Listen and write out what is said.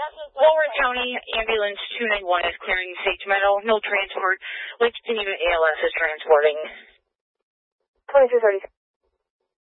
Warren County Ambulance 291 is clearing Sage Meadow. No transport. Lake Geneva ALS is transporting. 2230.